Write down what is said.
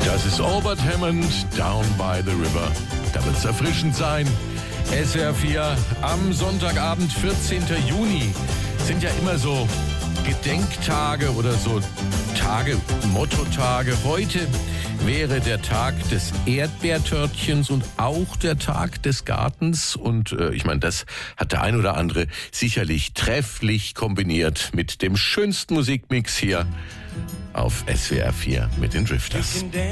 Das ist Albert Hammond, Down by the River. Da wird es erfrischend sein. SWR 4 am Sonntagabend, 14. Juni. Sind ja immer so Gedenktage oder so Tage, Mottotage. Heute wäre der Tag des Erdbeertörtchens und auch der Tag des Gartens. Und ich meine, das hat der ein oder andere sicherlich trefflich kombiniert mit dem schönsten Musikmix hier auf SWR 4 mit den Drifters.